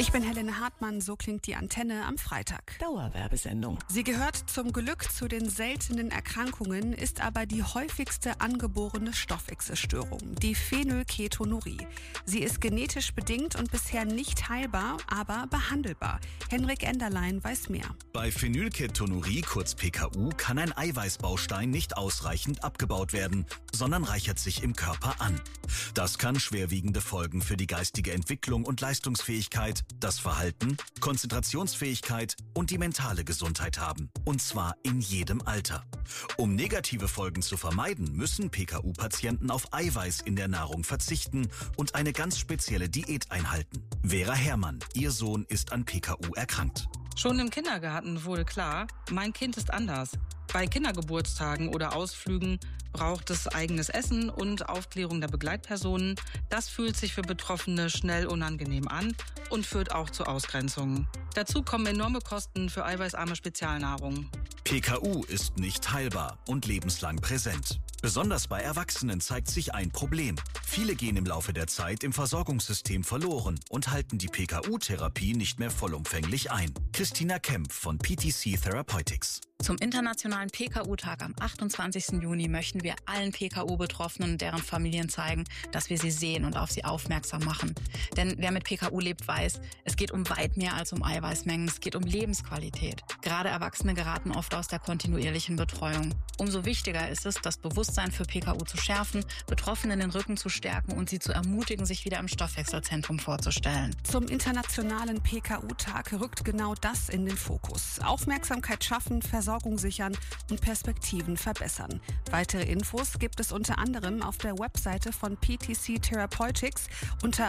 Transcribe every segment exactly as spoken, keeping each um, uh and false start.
Ich bin Helene Hartmann, so klingt die Antenne am Freitag. Dauerwerbesendung. Sie gehört zum Glück zu den seltenen Erkrankungen, ist aber die häufigste angeborene Stoffwechselstörung, die Phenylketonurie. Sie ist genetisch bedingt und bisher nicht heilbar, aber behandelbar. Henrik Enderlein weiß mehr. Bei Phenylketonurie, kurz P K U, kann ein Eiweißbaustein nicht ausreichend abgebaut werden, sondern reichert sich im Körper an. Das kann schwerwiegende Folgen für die geistige Entwicklung und Leistungsfähigkeit, das Verhalten, Konzentrationsfähigkeit und die mentale Gesundheit haben. Und zwar in jedem Alter. Um negative Folgen zu vermeiden, müssen P K U-Patienten auf Eiweiß in der Nahrung verzichten und eine ganz spezielle Diät einhalten. Vera Herrmann, ihr Sohn, ist an P K U erkrankt. Schon im Kindergarten wurde klar, mein Kind ist anders. Bei Kindergeburtstagen oder Ausflügen braucht es eigenes Essen und Aufklärung der Begleitpersonen. Das fühlt sich für Betroffene schnell unangenehm an und führt auch zu Ausgrenzungen. Dazu kommen enorme Kosten für eiweißarme Spezialnahrung. P K U ist nicht heilbar und lebenslang präsent. Besonders bei Erwachsenen zeigt sich ein Problem. Viele gehen im Laufe der Zeit im Versorgungssystem verloren und halten die P K U-Therapie nicht mehr vollumfänglich ein. Christina Kempf von P T C Therapeutics. Zum Internationalen P K U-Tag am achtundzwanzigsten Juni möchten wir allen P K U-Betroffenen und deren Familien zeigen, dass wir sie sehen und auf sie aufmerksam machen. Denn wer mit P K U lebt, weiß, es geht um weit mehr als um Eiweißmengen, es geht um Lebensqualität. Gerade Erwachsene geraten oft aus der kontinuierlichen Betreuung. Umso wichtiger ist es, das Bewusstsein für P K U zu schärfen, Betroffenen den Rücken zu stärken und sie zu ermutigen, sich wieder im Stoffwechselzentrum vorzustellen. Zum Internationalen P K U-Tag rückt genau das in den Fokus. Aufmerksamkeit schaffen, Versorgung sichern und Perspektiven verbessern. Weitere Infos gibt es unter anderem auf der Webseite von P T C Therapeutics unter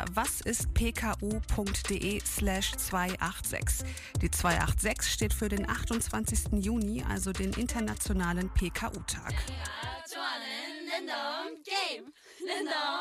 wasistpku.de slash zweihundertsechsundachtzig. Die zweihundertsechsundachtzig steht für den achtundzwanzigsten Juni, also den Internationalen P K U-Tag.